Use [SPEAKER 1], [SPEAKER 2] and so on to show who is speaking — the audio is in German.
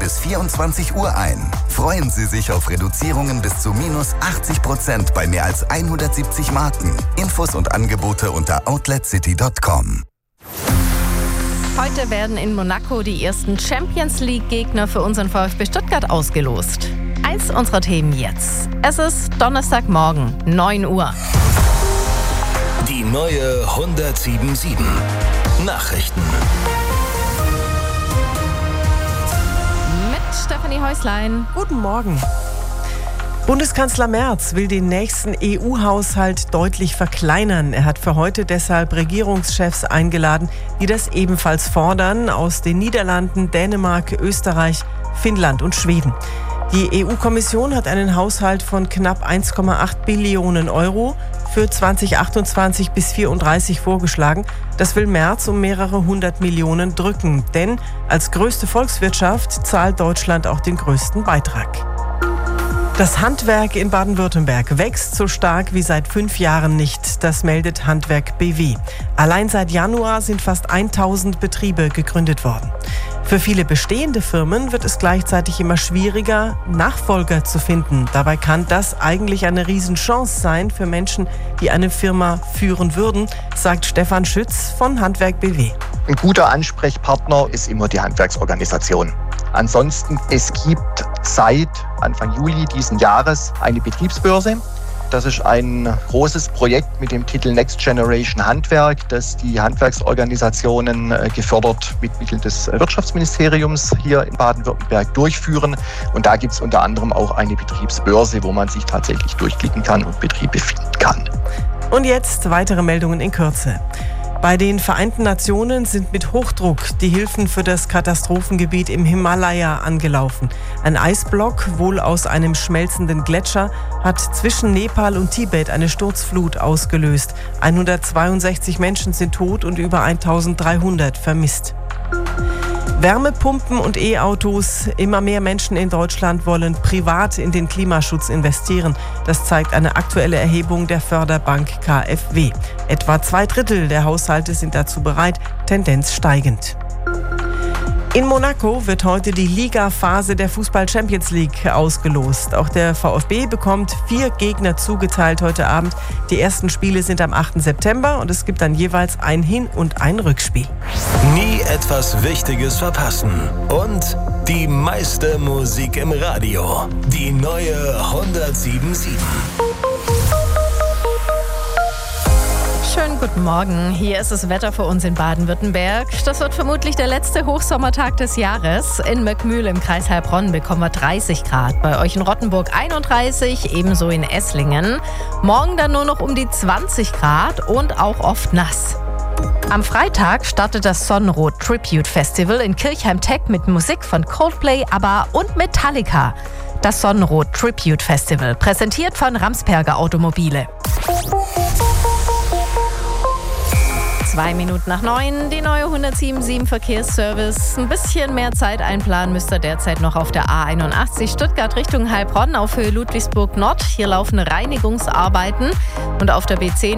[SPEAKER 1] bis 24 Uhr ein. Freuen Sie sich auf Reduzierungen bis zu minus 80% bei mehr als 170 Marken. Infos und Angebote unter outletcity.com.
[SPEAKER 2] Heute werden in Monaco die ersten Champions-League-Gegner für unseren VfB Stuttgart ausgelost. Eins unserer Themen jetzt. Es ist Donnerstagmorgen, 9 Uhr.
[SPEAKER 3] Die neue 107.7 Nachrichten.
[SPEAKER 2] Mit Stefanie Häuslein.
[SPEAKER 4] Guten Morgen. Bundeskanzler Merz will den nächsten EU-Haushalt deutlich verkleinern. Er hat für heute deshalb Regierungschefs eingeladen, die das ebenfalls fordern, aus den Niederlanden, Dänemark, Österreich, Finnland und Schweden. Die EU-Kommission hat einen Haushalt von knapp 1,8 Billionen Euro für 2028 bis 2034 vorgeschlagen. Das will Merz um mehrere 100 Millionen drücken. Denn als größte Volkswirtschaft zahlt Deutschland auch den größten Beitrag. Das Handwerk in Baden-Württemberg wächst so stark wie seit 5 Jahren nicht. Das meldet Handwerk BW. Allein seit Januar sind fast 1000 Betriebe gegründet worden. Für viele bestehende Firmen wird es gleichzeitig immer schwieriger, Nachfolger zu finden. Dabei kann das eigentlich eine Riesenchance sein für Menschen, die eine Firma führen würden, sagt Stefan Schütz von Handwerk BW.
[SPEAKER 5] Ein guter Ansprechpartner ist immer die Handwerksorganisation. Ansonsten, es gibt seit Anfang Juli diesen Jahres eine Betriebsbörse. Das ist ein großes Projekt mit dem Titel Next Generation Handwerk, das die Handwerksorganisationen gefördert mit Mitteln des Wirtschaftsministeriums hier in Baden-Württemberg durchführen. Und da gibt es unter anderem auch eine Betriebsbörse, wo man sich tatsächlich durchklicken kann und Betriebe finden kann.
[SPEAKER 4] Und jetzt weitere Meldungen in Kürze. Bei den Vereinten Nationen sind mit Hochdruck die Hilfen für das Katastrophengebiet im Himalaya angelaufen. Ein Eisblock, wohl aus einem schmelzenden Gletscher, hat zwischen Nepal und Tibet eine Sturzflut ausgelöst. 162 Menschen sind tot und über 1300 vermisst. Wärmepumpen und E-Autos. Immer mehr Menschen in Deutschland wollen privat in den Klimaschutz investieren. Das zeigt eine aktuelle Erhebung der Förderbank KfW. Etwa 2/3 der Haushalte sind dazu bereit, Tendenz steigend. In Monaco wird heute die Liga-Phase der Fußball-Champions League ausgelost. Auch der VfB bekommt 4 Gegner zugeteilt heute Abend. Die ersten Spiele sind am 8. September und es gibt dann jeweils ein Hin- und ein Rückspiel.
[SPEAKER 3] Nie etwas Wichtiges verpassen. Und die meiste Musik im Radio. Die neue 107.7.
[SPEAKER 2] Schönen guten Morgen. Hier ist das Wetter für uns in Baden-Württemberg. Das wird vermutlich der letzte Hochsommertag des Jahres. In Möckmühl im Kreis Heilbronn bekommen wir 30 Grad. Bei euch in Rottenburg 31, ebenso in Esslingen. Morgen dann nur noch um die 20 Grad und auch oft nass. Am Freitag startet das Sonnenrot Tribute Festival in Kirchheim-Teck mit Musik von Coldplay, ABBA und Metallica. Das Sonnenrot Tribute Festival, präsentiert von Ramsperger Automobile. 2 Minuten nach 9, die neue 107.7 Verkehrsservice. Ein bisschen mehr Zeit einplanen müsst ihr derzeit noch auf der A81 Stuttgart Richtung Heilbronn auf Höhe Ludwigsburg Nord. Hier laufen Reinigungsarbeiten und auf der B10